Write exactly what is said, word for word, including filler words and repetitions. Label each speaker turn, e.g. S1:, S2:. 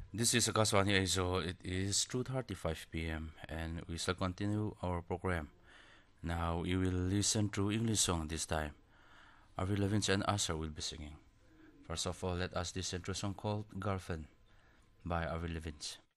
S1: This is Akaswani Aizo. It is two thirty-five p m and we shall continue our program. Now we will listen to English song this time. Avril Lavigne and Usher will be singing. First of all, let us listen to a song called Girlfriend by Avril Lavigne.